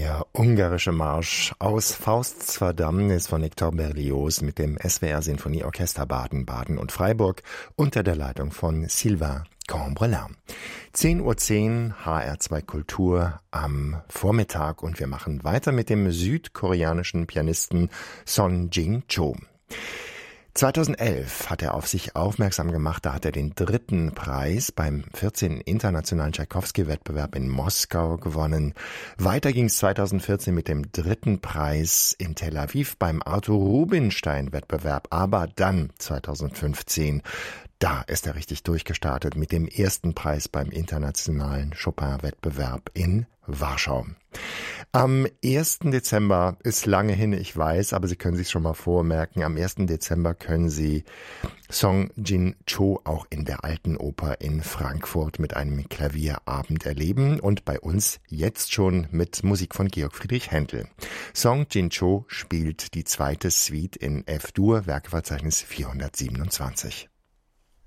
Der ungarische Marsch aus Faust's Verdammnis ist von Hector Berlioz mit dem SWR Sinfonieorchester Baden-Baden und Freiburg unter der Leitung von Sylvain Cambrelin. 10:10 Uhr HR2 Kultur am Vormittag und wir machen weiter mit dem südkoreanischen Pianisten Son Jin-cho. 2011 hat er auf sich aufmerksam gemacht, da hat er den 3. Preis beim 14. Internationalen Tschaikowski-Wettbewerb in Moskau gewonnen. Weiter ging es 2014 mit dem 3. Preis in Tel Aviv beim Arthur Rubinstein-Wettbewerb, aber dann 2015, da ist er richtig durchgestartet mit dem 1. Preis beim Internationalen Chopin-Wettbewerb in Warschau. Am 1. Dezember ist lange hin, ich weiß, aber Sie können sich schon mal vormerken, am 1. Dezember können Sie Son Jin-cho auch in der Alten Oper in Frankfurt mit einem Klavierabend erleben und bei uns jetzt schon mit Musik von Georg Friedrich Händel. Son Jin-cho spielt die 2. Suite in F-Dur, Werkverzeichnis 427.